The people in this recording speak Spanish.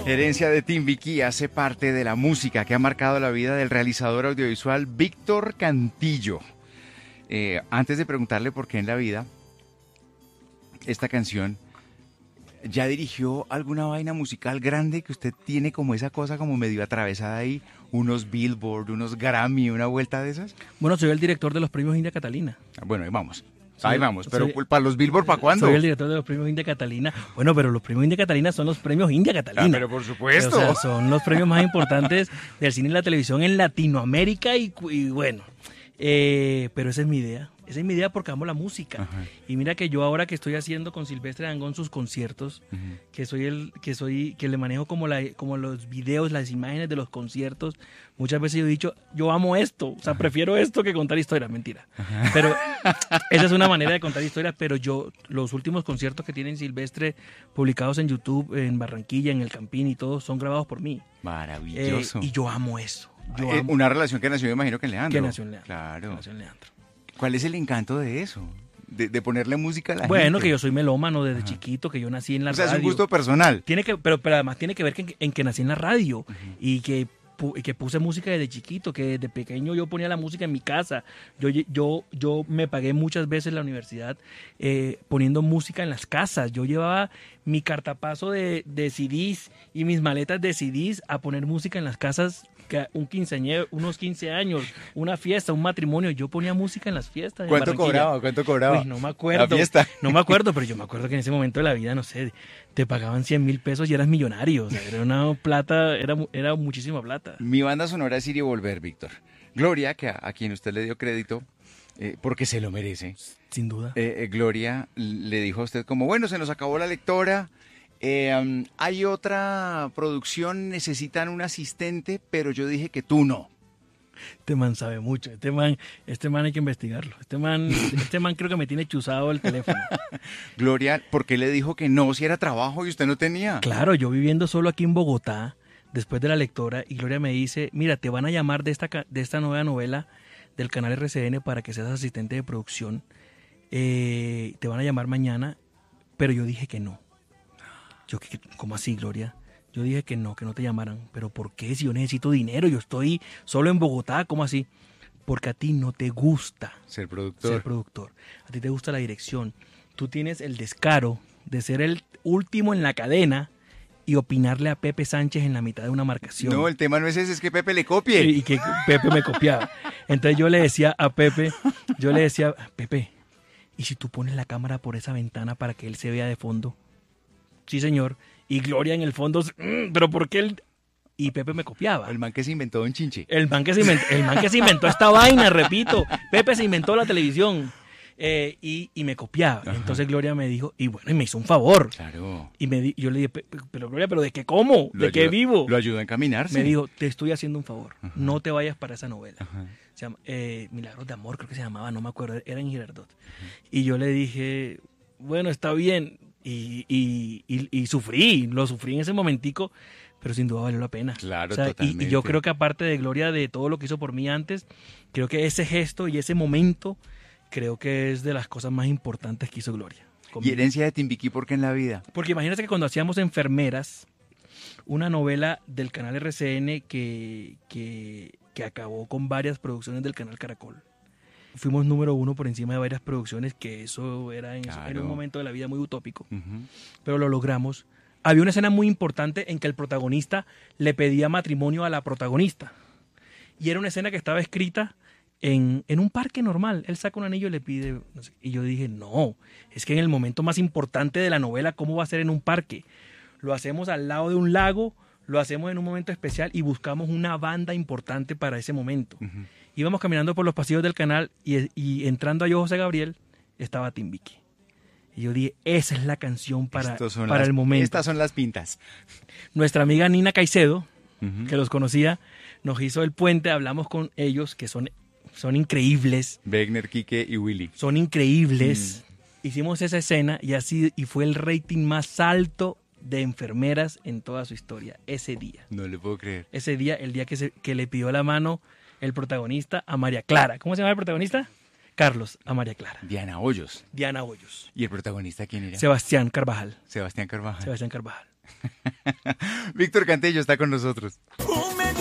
Herencia de Timbiquí hace parte de la música que ha marcado la vida del realizador audiovisual Víctor Cantillo. Antes de preguntarle por qué en la vida, esta canción, ¿ya dirigió alguna vaina musical grande que usted tiene como esa cosa como medio atravesada ahí? ¿Unos Billboard, unos Grammy, una vuelta de esas? Bueno, soy el director de los premios India Catalina. Bueno, ahí vamos. Ahí vamos, pero ¿para los Billboard para cuándo? Soy el director de los premios India Catalina. Bueno, pero los premios India Catalina son los premios India Catalina. Pero por supuesto. O sea, son los premios más importantes del cine y la televisión en Latinoamérica y bueno. Pero esa es mi idea. Esa es mi idea porque amo la música. Ajá. Y mira que yo ahora que estoy haciendo con Silvestre Dangond sus conciertos, que le manejo como los videos, las imágenes de los conciertos, muchas veces yo he dicho, yo amo esto, o sea, prefiero esto que contar historias, mentira. Ajá. Pero esa es una manera de contar historias, pero los últimos conciertos que tienen Silvestre publicados en YouTube, en Barranquilla, en El Campín y todo, son grabados por mí. Maravilloso. Y yo amo eso. Una relación que nació, me imagino, que en Leandro. Que nació en Leandro. Claro. Que nació en Leandro. ¿Cuál es el encanto de eso? De ponerle música a la gente. Bueno, que yo soy melómano desde chiquito, que yo nací en la radio. O sea, es un gusto personal. Pero además tiene que ver en que nací en la radio y que puse música desde chiquito, que desde pequeño yo ponía la música en mi casa. Yo me pagué muchas veces la universidad poniendo música en las casas. Yo llevaba mi cartapaso de CDs y mis maletas de CDs a poner música en las casas. Unos 15 años, una fiesta, un matrimonio, yo ponía música en las fiestas. ¿Cuánto cobraba? Uy, no me acuerdo. La fiesta. No me acuerdo, pero yo me acuerdo que en ese momento de la vida, no sé, te pagaban 100,000 pesos y eras millonario. O sea, era una plata, era muchísima plata. Mi banda sonora es Ir y Volver, Víctor. Gloria, que a quien usted le dio crédito, porque se lo merece. Sin duda. Gloria le dijo a usted como, bueno, se nos acabó la lectora. Hay otra producción, necesitan un asistente, pero yo dije que tú no. Este man sabe mucho, este man hay que investigarlo. Este man creo que me tiene chuzado el teléfono. Gloria, ¿por qué le dijo que no si era trabajo y usted no tenía? Claro, yo viviendo solo aquí en Bogotá, después de la lectora, y Gloria me dice, mira, te van a llamar de esta nueva novela del canal RCN para que seas asistente de producción. Te van a llamar mañana, pero yo dije que no. Yo, ¿cómo así, Gloria? Yo dije que no te llamaran. ¿Pero por qué? Si yo necesito dinero, yo estoy solo en Bogotá, ¿cómo así? Porque a ti no te gusta ser productor. A ti te gusta la dirección. Tú tienes el descaro de ser el último en la cadena y opinarle a Pepe Sánchez en la mitad de una marcación. No, el tema no es ese, es que Pepe le copie. Y que Pepe me copiaba. Entonces yo le decía a Pepe, Pepe, ¿y si tú pones la cámara por esa ventana para que él se vea de fondo? Sí, señor. Y Gloria en el fondo, pero ¿por qué él? Y Pepe me copiaba. El man que se inventó Don Chinche. El man que se inventó esta vaina, repito. Pepe se inventó la televisión. Y me copiaba. Ajá. Entonces Gloria me dijo, y bueno, y me hizo un favor. Claro. Y yo le dije, pero Gloria, ¿pero de qué cómo? ¿De qué vivo? Lo ayudó a encaminarse. Me dijo, te estoy haciendo un favor. Ajá. No te vayas para esa novela. Ajá. Se llama Milagros de Amor, creo que se llamaba, no me acuerdo. Era en Girardot. Ajá. Y yo le dije, bueno, está bien. Y lo sufrí en ese momentico, pero sin duda valió la pena. Claro, o sea, totalmente. Y yo creo que aparte de Gloria, de todo lo que hizo por mí antes, creo que ese gesto y ese momento, creo que es de las cosas más importantes que hizo Gloria. ¿Y Herencia de Timbiquí por qué en la vida? Porque imagínate que cuando hacíamos Enfermeras, una novela del canal RCN que acabó con varias producciones del canal Caracol. Fuimos número 1 por encima de varias producciones, que eso era en un momento de la vida muy utópico. Uh-huh. Pero lo logramos. Había una escena muy importante en que el protagonista le pedía matrimonio a la protagonista. Y era una escena que estaba escrita en un parque normal. Él saca un anillo y le pide... No sé, y yo dije, no, es que en el momento más importante de la novela, ¿cómo va a ser en un parque? Lo hacemos al lado de un lago, lo hacemos en un momento especial y buscamos una banda importante para ese momento. Uh-huh. Íbamos caminando por los pasillos del canal y entrando a Yo José Gabriel estaba Timbiquí. Y yo dije, esa es la canción para el momento. Estas son las pintas. Nuestra amiga Nina Caicedo, uh-huh, que los conocía, nos hizo el puente, hablamos con ellos, que son increíbles. Wegner, Quique y Willy. Son increíbles. Hicimos esa escena y fue el rating más alto de Enfermeras en toda su historia, ese día. No le puedo creer. Ese día, el día que le pidió la mano el protagonista a María Clara. ¿Cómo se llama el protagonista? Carlos, a María Clara. Diana Hoyos. Diana Hoyos. ¿Y el protagonista quién era? Sebastián Carvajal. Sebastián Carvajal. Sebastián Carvajal. Víctor Cantillo está con nosotros.